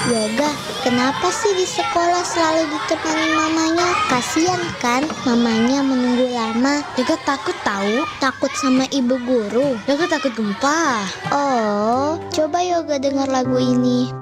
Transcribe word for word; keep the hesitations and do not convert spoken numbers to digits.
Yoga, kenapa sih di sekolah selalu ditemani mamanya? Kasian kan mamanya menunggu lama. Yoga takut tahu. Takut sama ibu guru. Yoga takut gempa. Oh, coba Yoga dengar lagu ini.